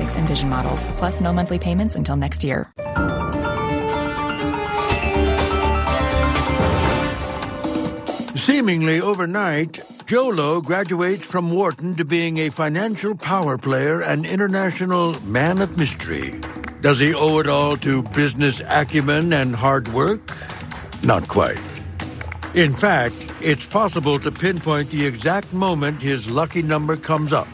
Lasix Envision models, plus no monthly payments until next year. Seemingly overnight, Joe Low graduates from Wharton to being a financial power player and international man of mystery. Does he owe it all to business acumen and hard work? Not quite. In fact, it's possible to pinpoint the exact moment his lucky number comes up.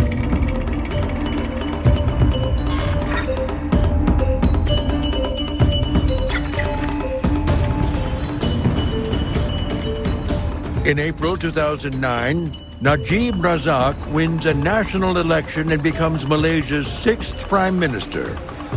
In April 2009, Najib Razak wins a national election and becomes Malaysia's 6th prime minister.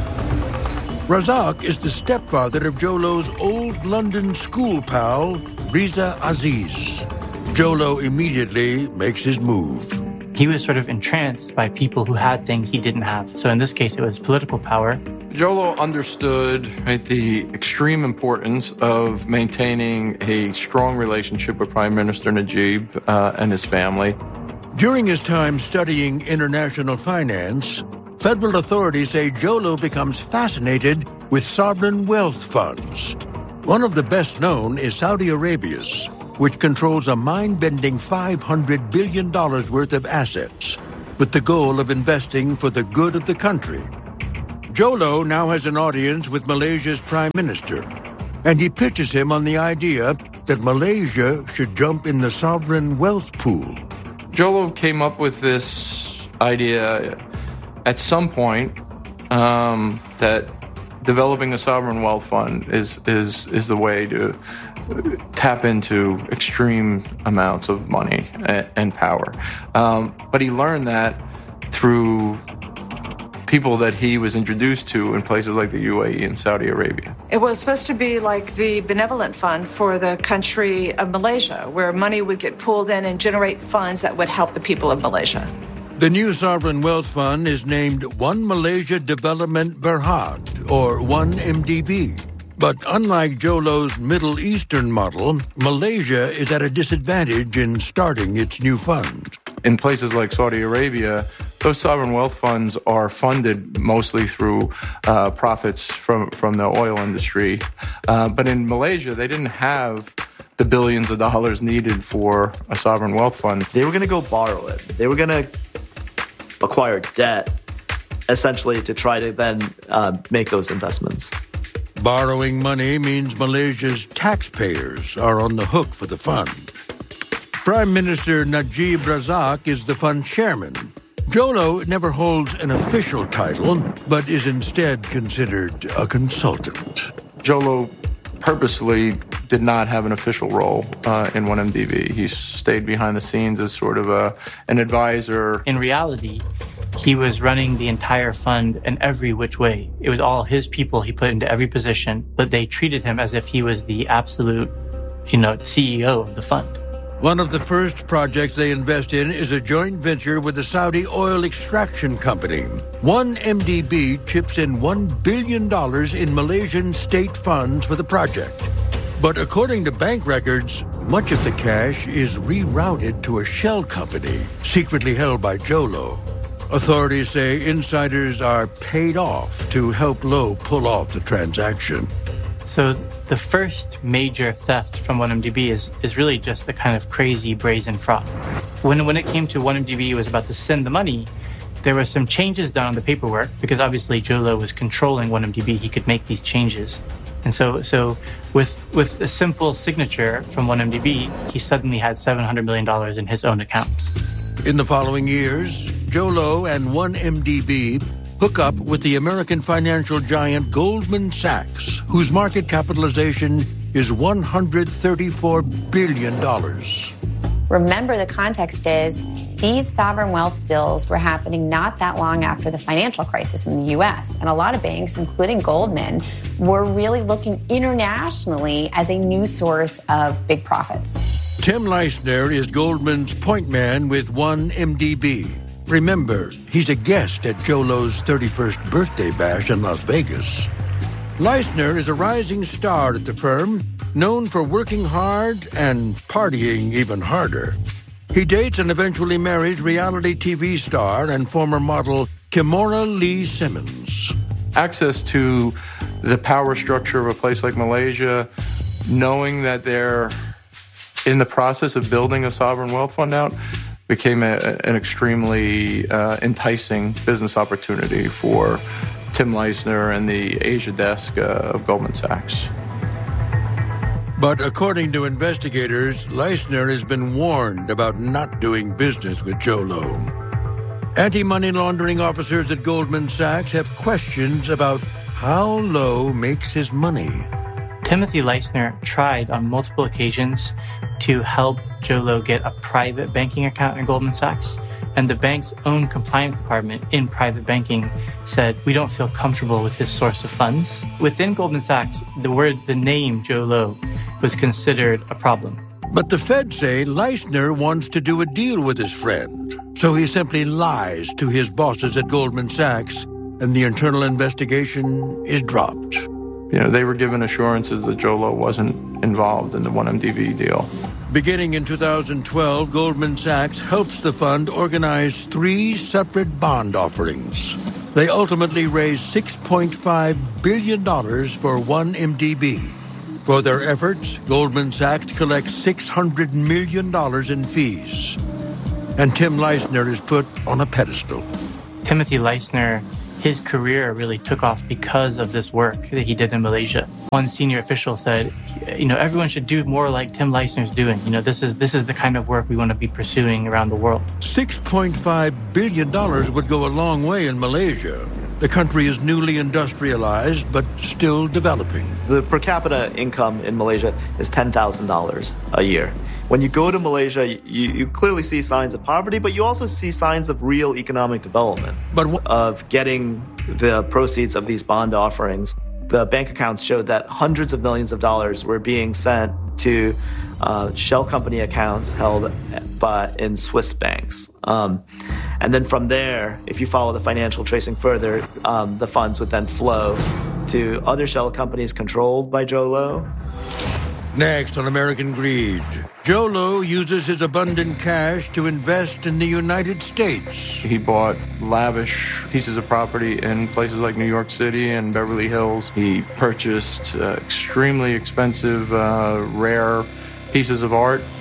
Razak is the stepfather of Joe Low's old London school pal, Riza Aziz. Joe Low immediately makes his move. He was sort of entranced by people who had things he didn't have. So in this case, it was political power. Joe Low understood the extreme importance of maintaining a strong relationship with Prime Minister Najib and his family. During his time studying international finance, federal authorities say Joe Low becomes fascinated with sovereign wealth funds. One of the best known is Saudi Arabia's, which controls a mind-bending $500 billion worth of assets, with the goal of investing for the good of the country. Joe Low now has an audience with Malaysia's Prime Minister, and he pitches him on the idea that Malaysia should jump in the sovereign wealth pool. Joe Low came up with this idea at some point that developing a sovereign wealth fund is the way to tap into extreme amounts of money and power. But he learned that through people that he was introduced to in places like the UAE and Saudi Arabia. It was supposed to be like the benevolent fund for the country of Malaysia, where money would get pulled in and generate funds that would help the people of Malaysia. The new sovereign wealth fund is named One Malaysia Development Berhad, or 1MDB. But unlike Joe Low's Middle Eastern model, Malaysia is at a disadvantage in starting its new fund. In places like Saudi Arabia, those sovereign wealth funds are funded mostly through profits from the oil industry. But in Malaysia, they didn't have the billions of dollars needed for a sovereign wealth fund. They were going to go borrow it. They were going to acquire debt, essentially, to try to then make those investments. Borrowing money means Malaysia's taxpayers are on the hook for the fund. Prime Minister Najib Razak is the fund chairman. Joe Low never holds an official title, but is instead considered a consultant. Joe Low purposely did not have an official role in 1MDB. He stayed behind the scenes as sort of an advisor. In reality, he was running the entire fund in every which way. It was all his people he put into every position, but they treated him as if he was the absolute, CEO of the fund. One of the first projects they invest in is a joint venture with the Saudi oil extraction company. 1MDB chips in $1 billion in Malaysian state funds for the project. But according to bank records, much of the cash is rerouted to a shell company secretly held by Joe Low. Authorities say insiders are paid off to help Low pull off the transaction. So the first major theft from 1MDB is really just a kind of crazy brazen fraud. When it came to 1MDB, it was about to send the money. There were some changes done on the paperwork because obviously Joe Low was controlling 1MDB. He could make these changes. And so with a simple signature from 1MDB, he suddenly had $700 million in his own account. In the following years, Joe Low and 1MDB hook up with the American financial giant Goldman Sachs, whose market capitalization is $134 billion. Remember, the context is these sovereign wealth deals were happening not that long after the financial crisis in the U.S., and a lot of banks, including Goldman, were really looking internationally as a new source of big profits. Tim Leissner is Goldman's point man with 1MDB. Remember, he's a guest at Joe Low's 31st birthday bash in Las Vegas. Leissner is a rising star at the firm, known for working hard and partying even harder. He dates and eventually marries reality TV star and former model Kimora Lee Simmons. Access to the power structure of a place like Malaysia, knowing that they're in the process of building a sovereign wealth fund out, became an extremely enticing business opportunity for Tim Leissner and the Asia desk of Goldman Sachs. But according to investigators, Leissner has been warned about not doing business with Jho Low. Anti-money laundering officers at Goldman Sachs have questions about how Low makes his money. Timothy Leissner tried on multiple occasions to help Jho Low get a private banking account at Goldman Sachs. And the bank's own compliance department in private banking said, we don't feel comfortable with his source of funds. Within Goldman Sachs, the name Jho Low was considered a problem. But the Fed say Leissner wants to do a deal with his friend. So he simply lies to his bosses at Goldman Sachs, and the internal investigation is dropped. They were given assurances that Jho Low wasn't involved in the 1MDB deal. Beginning in 2012, Goldman Sachs helps the fund organize 3 separate bond offerings. They ultimately raised $6.5 billion for 1MDB. For their efforts, Goldman Sachs collects $600 million in fees. And Tim Leissner is put on a pedestal. Timothy Leissner, his career really took off because of this work that he did in Malaysia. One senior official said, everyone should do more like Tim Leissner's doing. This is the kind of work we want to be pursuing around the world. $6.5 billion would go a long way in Malaysia. The country is newly industrialized, but still developing. The per capita income in Malaysia is $10,000 a year. When you go to Malaysia, you clearly see signs of poverty, but you also see signs of real economic development, of getting the proceeds of these bond offerings. The bank accounts showed that hundreds of millions of dollars were being sent to shell company accounts held in Swiss banks. And then from there, if you follow the financial tracing further, the funds would then flow to other shell companies controlled by Jho Low. Next on American Greed, Jho Low uses his abundant cash to invest in the United States. He bought lavish pieces of property in places like New York City and Beverly Hills. He purchased extremely expensive, rare pieces of art